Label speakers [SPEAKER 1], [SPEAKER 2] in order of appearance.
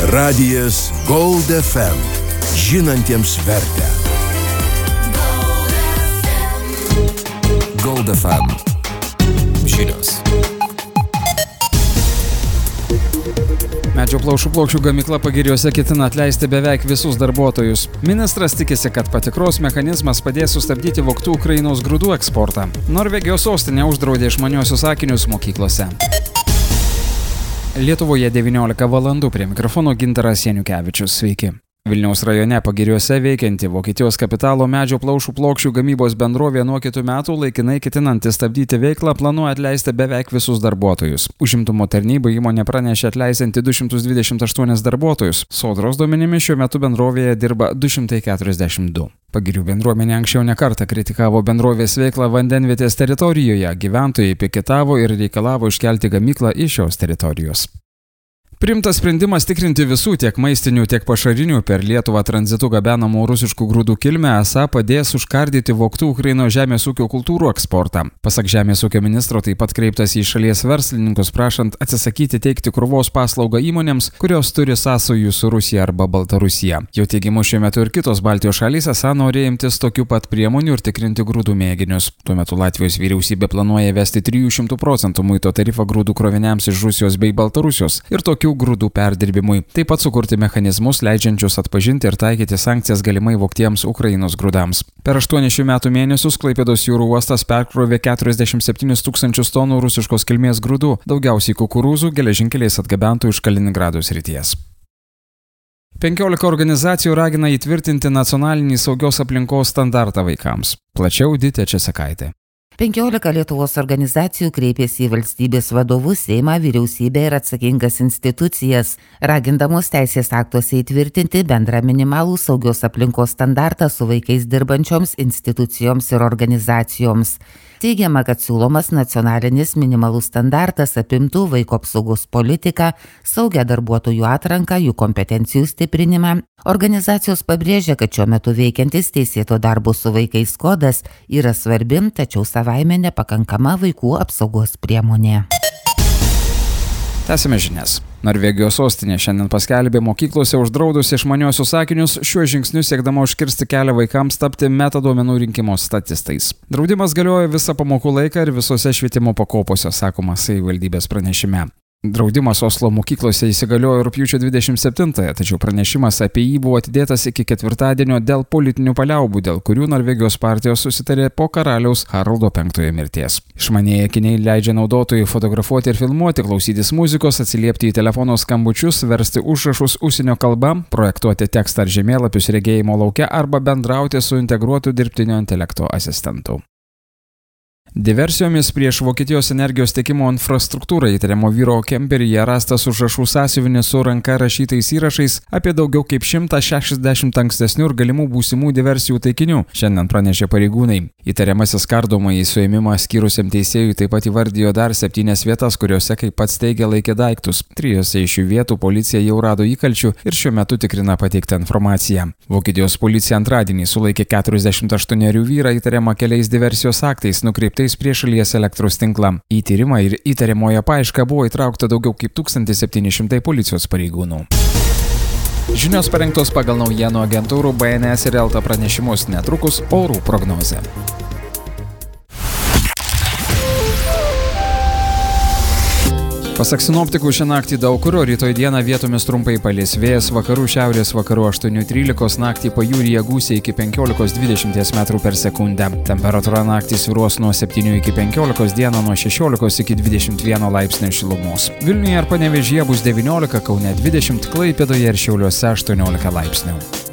[SPEAKER 1] Radijas Gold FM. Žinantiems vertę. Gold FM. Žinios.
[SPEAKER 2] Medžio plaušų gamykla Pagiriuose ketina atleisti beveik visus darbuotojus. Ministras tikisi, kad patikros mechanizmas padės sustabdyti vogtų Ukrainos grūdų eksportą. Norvegijos sostinė uždraudė išmaniuosius akinius mokyklose. Lietuvoje 19 valandų, prie mikrofono Gintaras Janiukevičius. Sveiki. Vilniaus rajone Pagiriuose veikianti Vokietijos kapitalo medžio plaušų gamybos bendrovė nuo kitų metų laikinai ketinanti stabdyti veiklą planuoja atleisti beveik visus darbuotojus. Užimtumo tarnyba įmonė pranešė atleisinti 228 darbuotojus. Sodros duomenimis šiuo metu bendrovėje dirba 242. Pagirių bendruomenė anksčiau nekartą kritikavo bendrovės veiklą vandenvietės teritorijoje. Gyventojai piketavo ir reikalavo iškelti gamyklą iš šios teritorijos. Priimtas sprendimas tikrinti visų tiek maistinių, tiek pašarinių per Lietuvą tranzitu gabenamų rusiškų grūdų kilmę esą padės užkardyti vogtų Ukrainos žemės ūkio kultūrų eksportą. Pasak žemės ūkio ministro taip pat kreiptas į šalies verslininkus prašant atsisakyti teikti krovos paslaugą įmonėms, kurios turi sąsajų su Rusija arba Baltarusija. Jo teigimu šiuo metu ir kitos Baltijos šalys esą nori imtis tokių pat priemonių ir tikrinti grūdų mėginius. Tuo metu Latvijos vyriausybė planuoja vesti 300% muito tarifą grūdų kroviniams iš Rusijos bei Baltarusijos ir tokių grūdų perdirbimui. Taip pat sukurti mechanizmus, leidžiančius atpažinti ir taikyti sankcijas galimai vogtiems Ukrainos grūdams. Per 8 šių metų mėnesius Klaipėdos jūrų uostas perkrovė 47 tūkstančius tonų rusiškos kilmės grūdų, daugiausiai kukurūzų geležinkeliais atgabentų iš Kaliningrado srities. 15 organizacijų ragina įtvirtinti nacionalinį saugios aplinkos standartą vaikams. Plačiau Ditė Česakaitė.
[SPEAKER 3] 15 Lietuvos organizacijų kreipėsi į valstybės vadovus, Seimą, vyriausybę ir atsakingas institucijas, ragindamos teisės aktuose įtvirtinti bendrą minimalų saugios aplinkos standartą su vaikais dirbančioms institucijoms ir organizacijoms. Teigiama, kad siūlomas nacionalinis minimalus standartas apimtų vaiko apsaugos politiką, saugią darbuotojų atranką, jų kompetencijų stiprinimą. Organizacijos pabrėžia, kad šiuo metu veikiantis teisėto darbo su vaikais kodas yra svarbi, tačiau savaime nepakankama vaikų apsaugos priemonė.
[SPEAKER 2] Tęsime žinias. Norvegijos sostinė šiandien paskelbė mokyklose uždraudusi išmaniuosius akinius, šiuo žingsniu siekdama užkirsti kelią vaikams tapti metaduomenų rinkimo statistais. Draudimas galioja visą pamokų laiką ir visose švietimo pakopose, sakoma savivaldybės pranešime. Draudimas Oslo mokyklose įsigaliojo rugpjūčio 27-ąją, tačiau pranešimas apie jį buvo atidėtas iki ketvirtadienio dėl politinių paliaubų, dėl kurių Norvegijos partijos susitarė po karaliaus Haraldo V mirties. Išmanieji akiniai leidžia naudotojui fotografuoti ir filmuoti, klausytis muzikos, atsiliepti į telefono skambučius, versti užrašus užsienio kalba, projektuoti tekstą ar žemėlapius regėjimo lauke arba bendrauti su integruotu dirbtinio intelekto asistentu. Diversijomis prieš Vokietijos energijos tiekimo infrastruktūrą įtariamo vyro kemperyje rastas užrašų sąsiuvinis su ranka rašytais įrašais apie daugiau kaip 160 ankstesnių ir galimų būsimų diversijų taikinių, šiandien pranešė pareigūnai. Įtariamasis kardomąjį suėmimą skyrusiam teisėjui taip pat įvardijo dar 7 vietas, kuriuose, kaip pats teigia, laikė daiktus. 3 iš šių vietų policija jau rado įkalčių ir šiuo metu tikrina pateiktą informaciją. Vokietijos policija antradienį sulaikė 48 vyrą įtariamą keliais diversijos aktais nukreiptais prieš šalies elektros tinklą. Į tyrimą ir įtariamojo paiešką buvo įtraukta daugiau kaip 1700 policijos pareigūnų. Žinios parengtos pagal naujienų agentūrų BNS ir Elta pranešimus, netrukus orų prognozė. Pasak sinoptikų, šią naktį daug kur, rytoj dieną vietomis trumpai palis vėjas vakarų šiaurės vakarų 8–13, naktį pajūryje gūsiai iki 15–20 m/s. Temperatūra naktį svyruos nuo 7 iki 15, dieną nuo 16 iki 21 laipsnių šilumos. Vilniuje ir Panevėžyje bus 19, Kaune 20, Klaipėdoje ir Šiauliuose 18 laipsnių.